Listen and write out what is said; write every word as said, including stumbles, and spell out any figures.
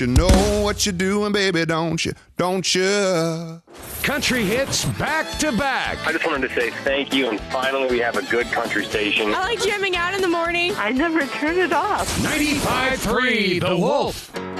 You know what you're doing, baby, don't you? Don't you? Country hits back to back. I just wanted to say thank you, and finally we have a good country station. I like jamming out in the morning. I never turn it off. ninety-five point three The Wolf.